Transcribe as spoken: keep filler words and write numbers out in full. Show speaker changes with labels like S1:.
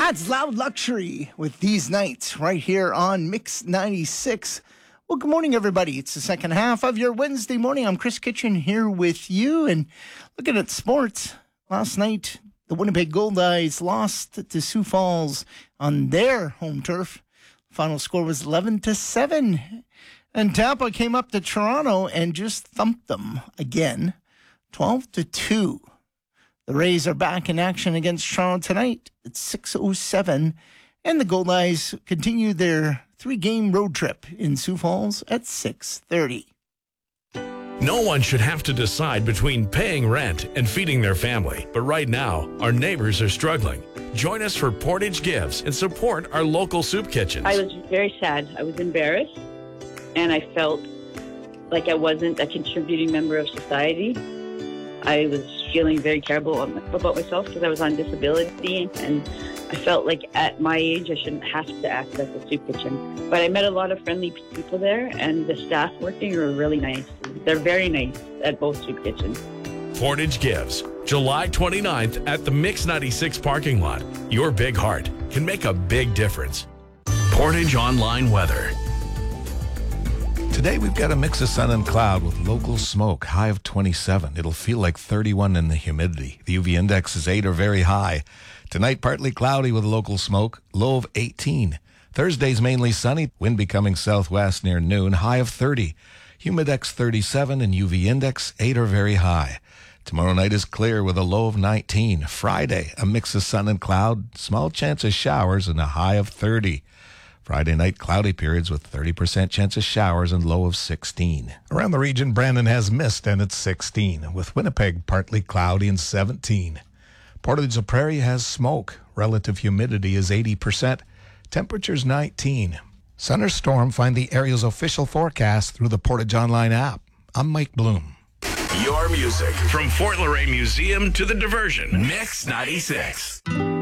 S1: That's Loud Luxury with These Nights right here on Mix ninety-six. Well, good morning, everybody. It's the second half of your Wednesday morning. I'm Chris Kitchen here with you. And looking at sports, last night, the Winnipeg Goldeyes lost to Sioux Falls on their home turf. Final score was eleven to seven. And Tampa came up to Toronto and just thumped them again, twelve to two. The Rays are back in action against Toronto tonight at six oh seven. And the Goldeyes continue their three-game road trip in Sioux Falls at six thirty.
S2: No one should have to decide between paying rent and feeding their family. But right now, our neighbors are struggling. Join us for Portage Gives and support our local soup kitchens.
S3: I was very sad. I was embarrassed, and I felt like I wasn't a contributing member of society. I was feeling very terrible about myself because I was on disability, and I felt like at my age I shouldn't have to access a soup kitchen. But I met a lot of friendly people there, and the staff working are really nice. They're very nice at both soup kitchens.
S2: Portage Gives, July twenty-ninth at the Mix ninety-six parking lot. Your big heart can make a big difference. Portage Online Weather.
S4: Today we've got a mix of sun and cloud with local smoke, high of twenty-seven. It'll feel like thirty-one in the humidity. The U V index is eight or very high. Tonight partly cloudy with local smoke, low of eighteen. Thursday's mainly sunny, wind becoming southwest near noon, high of thirty. Humidex thirty-seven and U V index eight or very high. Tomorrow night is clear with a low of nineteen. Friday, a mix of sun and cloud, small chance of showers and a high of thirty. Friday night, cloudy periods with thirty percent chance of showers and low of sixteen. Around the region, Brandon has mist and it's sixteen, with Winnipeg partly cloudy and seventeen. Portage la Prairie has smoke. Relative humidity is eighty percent. Temperature's nineteen. Sun or storm, find the area's official forecast through the Portage Online app. I'm Mike Bloom.
S2: Your music from Fort Laurier Museum to the diversion. Mix ninety-six.